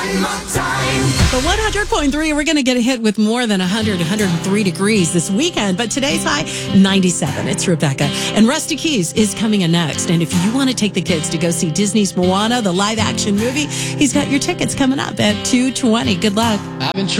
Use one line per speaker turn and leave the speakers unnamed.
The 100.3, we're going to get hit with more than 103 degrees this weekend, but today's high, 97. It's Rebecca. And Rusty Keys is coming in next. And if you want to take the kids to go see Disney's Moana, the live-action movie, he's got your tickets coming up at 2:20. Good luck.